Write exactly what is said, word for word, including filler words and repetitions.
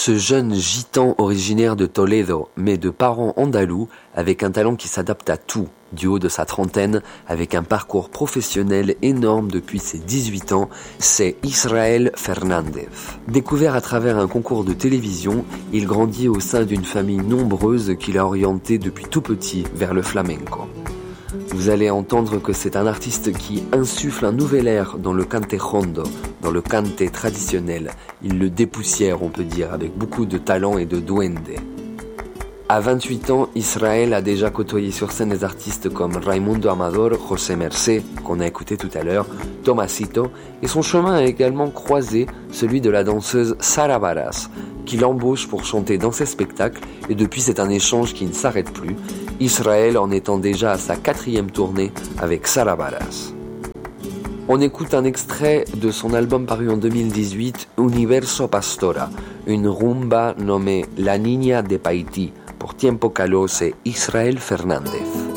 Ce jeune gitan originaire de Toledo, mais de parents andalous, avec un talent qui s'adapte à tout, du haut de sa trentaine, avec un parcours professionnel énorme depuis ses dix-huit ans, c'est Israel Fernández. Découvert à travers un concours de télévision, il grandit au sein d'une famille nombreuse qui l'a orienté depuis tout petit vers le flamenco. Vous allez entendre que c'est un artiste qui insuffle un nouvel air dans le cante jondo, dans le cante traditionnel. Il le dépoussière, on peut dire, avec beaucoup de talent et de duende. À vingt-huit ans, Israel a déjà côtoyé sur scène des artistes comme Raimundo Amador, José Mercé, qu'on a écouté tout à l'heure, Tomasito, et son chemin a également croisé celui de la danseuse Sara Baras, qui l'embauche pour chanter dans ses spectacles, et depuis c'est un échange qui ne s'arrête plus, Israel en étant déjà à sa quatrième tournée avec Sara Baras. On écoute un extrait de son album paru en deux mille dix-huit, Universo Pastora, une rumba nommée La Niña de Paiti, pour Tiempo Calós et Israel Fernández.